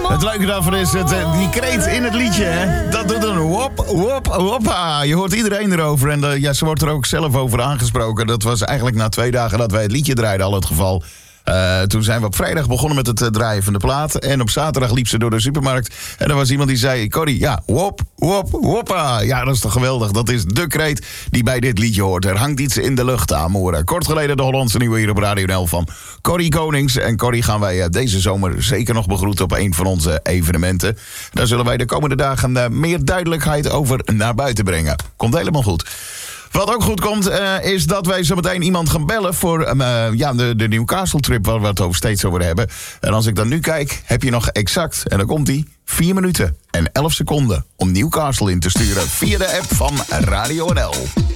Het leuke daarvan is, die kreet in het liedje, hè, dat doet een wop, wop, woppa. Je hoort iedereen erover en ja, ze wordt er ook zelf over aangesproken. Dat was eigenlijk na 2 dagen dat wij het liedje draaiden al het geval. Toen zijn we op vrijdag begonnen met het draaien van de plaat. En op zaterdag liep ze door de supermarkt. En er was iemand die zei, Corrie, ja, wop, wop, woppa. Ja, dat is toch geweldig. Dat is de kreet die bij dit liedje hoort. Er hangt iets in de lucht, Amoren. Kort geleden de Hollandse Nieuwe hier op Radio NL van Corrie Konings. En Corrie gaan wij deze zomer zeker nog begroeten op een van onze evenementen. Daar zullen wij de komende dagen meer duidelijkheid over naar buiten brengen. Komt helemaal goed. Wat ook goed komt, is dat wij zo meteen iemand gaan bellen voor de Newcastle trip waar we het steeds over hebben. En als ik dan nu kijk, heb je nog exact, en dan komt die, 4 minuten en 11 seconden om Newcastle in te sturen via de app van Radio NL.